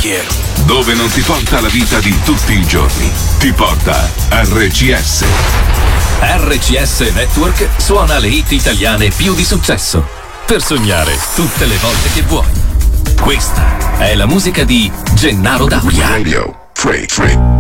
Alfieri. Dove non ti porta la vita di tutti i giorni, ti porta RCS. RCS Network suona le hit italiane più di successo, per sognare tutte le volte che vuoi. Questa è la musica di Gennaro D'Auria. Radio Free.